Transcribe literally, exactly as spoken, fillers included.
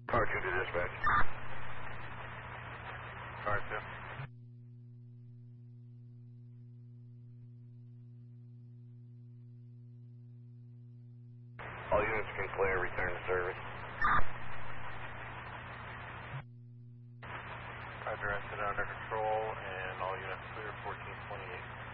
Car two to dispatch. Car two. All units can clear, return to service. Roger, incident under control, and all units clear, fourteen twenty-eight.